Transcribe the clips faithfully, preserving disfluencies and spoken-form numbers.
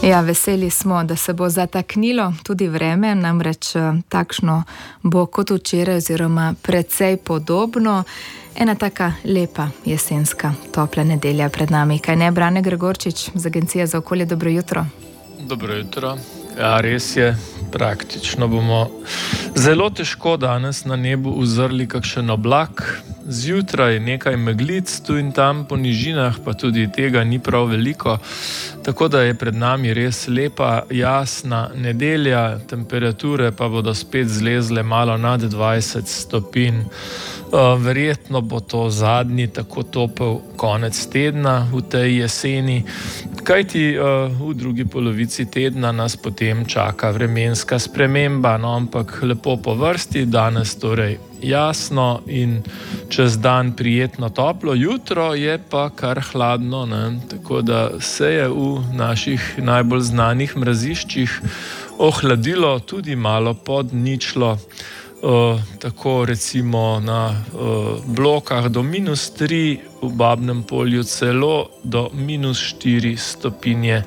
Ja, veseli smo, da se bo zataknilo tudi vreme, namreč takšno bo kot včeraj oziroma precej podobno. Ena taka lepa jesenska topla nedelja pred nami. Kaj ne, Brane Gregorčič z Agencije za okolje, dobro jutro. Dobro jutro. Ja, res je, praktično bomo zelo težko danes na nebu uzrli kakšen oblak. Zjutraj nekaj meglic tu in tam po nižinah, pa tudi tega ni prav veliko. Tako da je pred nami res lepa, jasna nedelja, temperature pa bodo spet zlezle malo nad dvajset stopinj. Uh, verjetno bo to zadnji tako topel konec tedna v tej jeseni, kajti uh, v drugi polovici tedna nas potem čaka vremenska sprememba, no, ampak lepo po vrsti, danes torej jasno in čez dan prijetno toplo, jutro je pa kar hladno, ne? Tako da se je v naših najbolj znanih mraziščih ohladilo tudi malo pod ničlo. Uh, tako recimo na uh, blokah do minus tri, v Babnem Polju celo do minus štiri stopinje.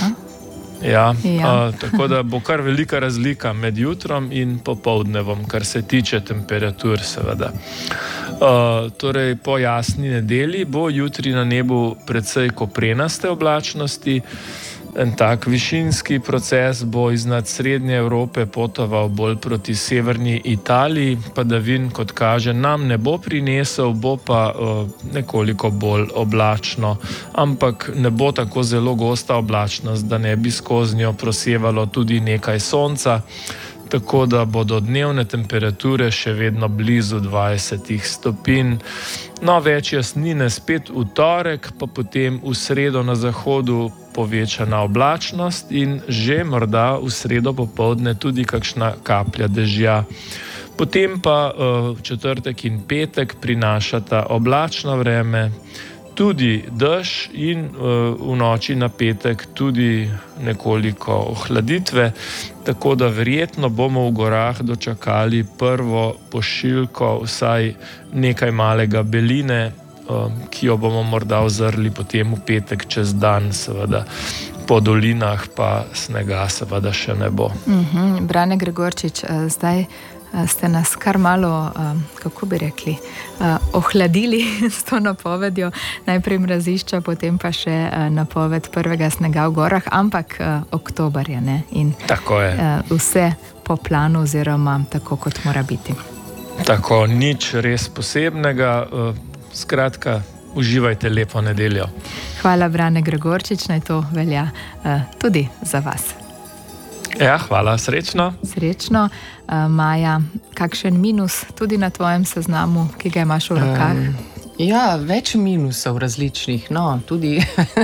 Ja, Ja. uh, tako da bo kar velika razlika med jutrom in popoldnevom, kar se tiče temperatur, seveda. Uh, torej, po jasni nedelji bo jutri na nebu precej koprenaste oblačnosti. En tak višinski proces bo iznad srednje Evrope potoval bolj proti severni Italiji, padavin, kot kaže, nam ne bo prinesel, bo pa uh, nekoliko bolj oblačno, ampak ne bo tako zelo gosta oblačnost, da ne bi skozi njo prosevalo tudi nekaj sonca, tako da bodo dnevne temperature še vedno blizu dvajsetih stopinj. No, več jasnine spet v torek, pa potem v sredo na zahodu povečana oblačnost in že morda v sredo popoldne tudi kakšna kaplja dežja. Potem pa v četrtek in petek prinašata oblačno vreme, tudi dež in v noči na petek tudi nekoliko ohladitve, tako da verjetno bomo v gorah dočakali prvo pošiljko, vsaj nekaj malega beline, ki jo bomo morda uzrli potem v petek čez dan, seveda po dolinah pa snega seveda še ne bo. Uh-huh. Brane Gregorčič, zdaj ste nas kar malo, kako bi rekli, ohladili s to napovedjo, najprej mrazišča, potem pa še napoved prvega snega v gorah, ampak oktober je, ne? In tako je. Vse po planu oziroma tako, kot mora biti. Tako, nič res posebnega. Skratka, uživajte lepo nedeljo. Hvala, Brane Gregorčič, naj to velja uh, tudi za vas. Ja, hvala, srečno. Srečno. Uh, Maja, kakšen minus tudi na tvojem seznamu, ki ga imaš v rokah? Um, ja, več minusov različnih, no, tudi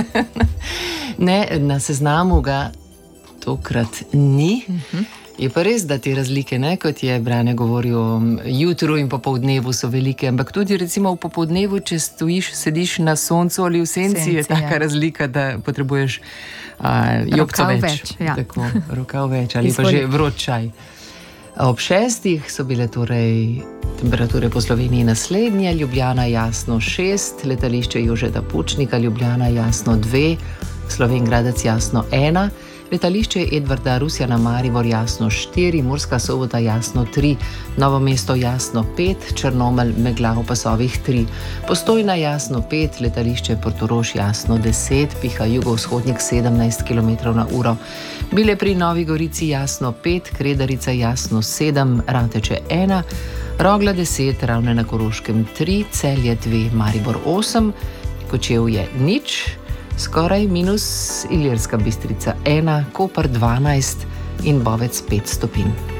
ne, na seznamu ga tokrat ni. Uh-huh. Je pa res, da te razlike, ne, kot je Brane govoril, jutro in popoldnevu so velike, ampak tudi recimo v popoldnevu, če stojiš, sediš na soncu ali v senci, senci je taka ja. razlika, da potrebuješ uh, jopco več. več ja. Tako, rokav več ali pa že vroč čaj. Ob šestih so bile torej temperature po Sloveniji naslednje: Ljubljana jasno šest, letališče Jožeta Pučnika, Ljubljana jasno dve, Slovenj Gradec jasno ena, letališče Edvarda Rusjana Maribor jasno štiri, Murska Sobota jasno tri, Novo mesto jasno pet, Črnomelj megla v pasovih tri, Postojna jasno pet, letališče Portorož jasno deset, piha jugovzhodnik sedemnajst kilometrov na uro, Bile pri Novi Gorici jasno pet, Kredarica jasno sedem, Rateče ena, Rogla deset, Ravne na Koroškem tri, Celje dve, Maribor osem, Kočevje nič, skoraj minus, Ilirska Bistrica ena, Koper dvanajst in Bovec pet stopinj.